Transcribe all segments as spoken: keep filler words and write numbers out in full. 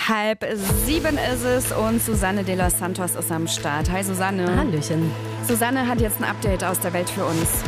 Halb sieben ist es und Susanne de los Santos ist am Start. Hi Susanne. Hallöchen. Susanne hat jetzt ein Update aus der Welt für uns.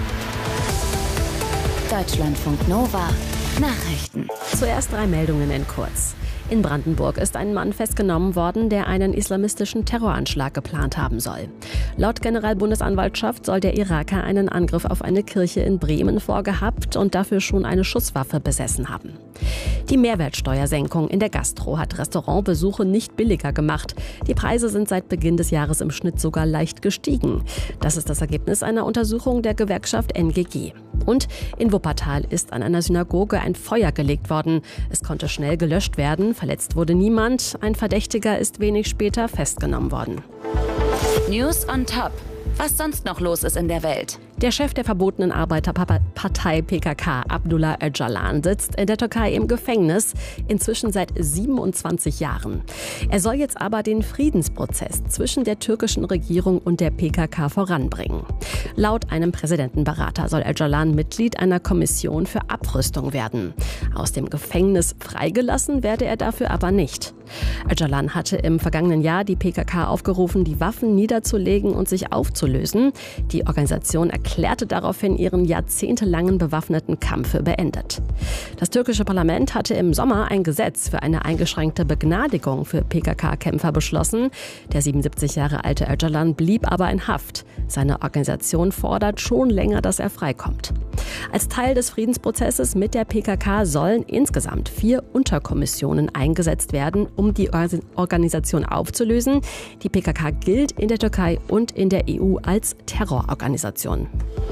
Deutschlandfunk Nova. Nachrichten. Zuerst drei Meldungen in kurz. In Brandenburg ist ein Mann festgenommen worden, der einen islamistischen Terroranschlag geplant haben soll. Laut Generalbundesanwaltschaft soll der Iraker einen Angriff auf eine Kirche in Bremen vorgehabt und dafür schon eine Schusswaffe besessen haben. Die Mehrwertsteuersenkung in der Gastro hat Restaurantbesuche nicht billiger gemacht. Die Preise sind seit Beginn des Jahres im Schnitt sogar leicht gestiegen. Das ist das Ergebnis einer Untersuchung der Gewerkschaft N G G. Und in Wuppertal ist an einer Synagoge ein Feuer gelegt worden. Es konnte schnell gelöscht werden, verletzt wurde niemand. Ein Verdächtiger ist wenig später festgenommen worden. News on Top. Was sonst noch los ist in der Welt? Der Chef der verbotenen Arbeiterpartei P K K, Abdullah Öcalan, sitzt in der Türkei im Gefängnis, inzwischen seit siebenundzwanzig Jahren. Er soll jetzt aber den Friedensprozess zwischen der türkischen Regierung und der P K K voranbringen. Laut einem Präsidentenberater soll Öcalan Mitglied einer Kommission für Abrüstung werden. Aus dem Gefängnis freigelassen werde er dafür aber nicht. Öcalan hatte im vergangenen Jahr die P K K aufgerufen, die Waffen niederzulegen und sich aufzulösen. Die Organisation erklärte daraufhin ihren jahrzehntelangen bewaffneten Kampf für beendet. Das türkische Parlament hatte im Sommer ein Gesetz für eine eingeschränkte Begnadigung für P K K-Kämpfer beschlossen. Der siebenundsiebzig Jahre alte Öcalan blieb aber in Haft. Seine Organisation fordert schon länger, dass er freikommt. Als Teil des Friedensprozesses mit der P K K sollen insgesamt vier Unterkommissionen eingesetzt werden, um die Organisation aufzulösen. Die P K K gilt in der Türkei und in der E U als Terrororganisation.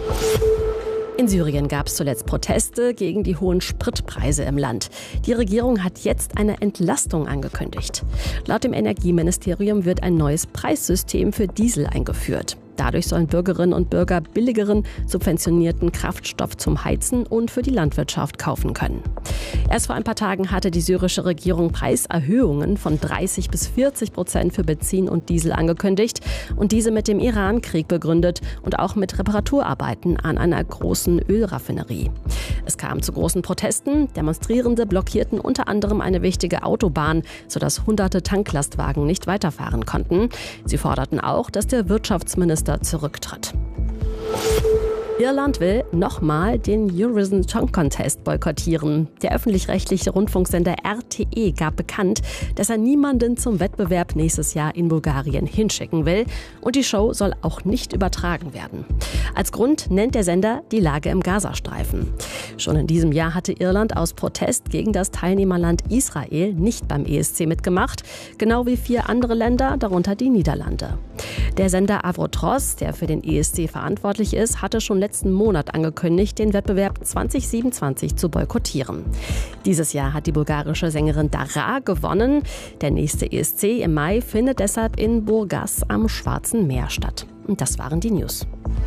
In Syrien gab es zuletzt Proteste gegen die hohen Spritpreise im Land. Die Regierung hat jetzt eine Entlastung angekündigt. Laut dem Energieministerium wird ein neues Preissystem für Diesel eingeführt. Dadurch sollen Bürgerinnen und Bürger billigeren, subventionierten Kraftstoff zum Heizen und für die Landwirtschaft kaufen können. Erst vor ein paar Tagen hatte die syrische Regierung Preiserhöhungen von dreißig bis vierzig Prozent für Benzin und Diesel angekündigt und diese mit dem Iran-Krieg begründet und auch mit Reparaturarbeiten an einer großen Ölraffinerie. Es kam zu großen Protesten. Demonstrierende blockierten unter anderem eine wichtige Autobahn, sodass hunderte Tanklastwagen nicht weiterfahren konnten. Sie forderten auch, dass der Wirtschaftsminister zurücktritt. Irland will nochmal den Eurovision Song Contest boykottieren. Der öffentlich-rechtliche Rundfunksender R T E gab bekannt, dass er niemanden zum Wettbewerb nächstes Jahr in Bulgarien hinschicken will. Und die Show soll auch nicht übertragen werden. Als Grund nennt der Sender die Lage im Gazastreifen. Schon in diesem Jahr hatte Irland aus Protest gegen das Teilnehmerland Israel nicht beim E S C mitgemacht, genau wie vier andere Länder, darunter die Niederlande. Der Sender Avrotros, der für den E S C verantwortlich ist, hatte schon letzten Monat angekündigt, den Wettbewerb zwanzig siebenundzwanzig zu boykottieren. Dieses Jahr hat die bulgarische Sängerin Dara gewonnen. Der nächste E S C im Mai findet deshalb in Burgas am Schwarzen Meer statt. Und das waren die News.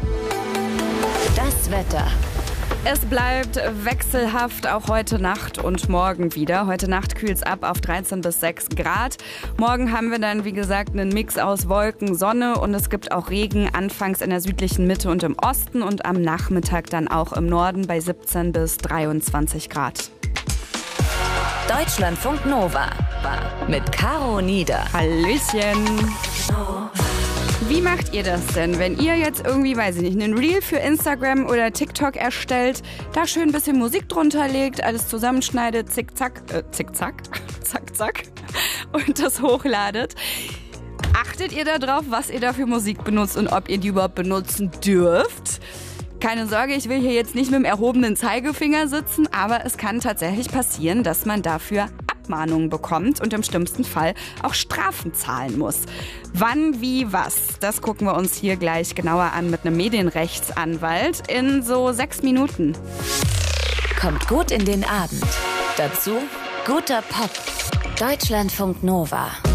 Das Wetter. Es bleibt wechselhaft, auch heute Nacht und morgen wieder. Heute Nacht kühlt es ab auf dreizehn bis sechs Grad. Morgen haben wir dann, wie gesagt, einen Mix aus Wolken, Sonne und es gibt auch Regen, anfangs in der südlichen Mitte und im Osten und am Nachmittag dann auch im Norden bei siebzehn bis dreiundzwanzig Grad. Deutschlandfunk Nova mit Caro Nieder. Hallöchen. Wie macht ihr das denn, wenn ihr jetzt irgendwie, weiß ich nicht, einen Reel für Instagram oder TikTok erstellt, da schön ein bisschen Musik drunter legt, alles zusammenschneidet, zick-zack, äh, zick-zack, zack-zack und das hochladet? Achtet ihr da drauf, was ihr da für Musik benutzt und ob ihr die überhaupt benutzen dürft? Keine Sorge, ich will hier jetzt nicht mit dem erhobenen Zeigefinger sitzen, aber es kann tatsächlich passieren, dass man dafür Abmahnungen bekommt und im schlimmsten Fall auch Strafen zahlen muss. Wann, wie, was? Das gucken wir uns hier gleich genauer an mit einem Medienrechtsanwalt in so sechs Minuten. Kommt gut in den Abend. Dazu guter Pop. Deutschlandfunk Nova.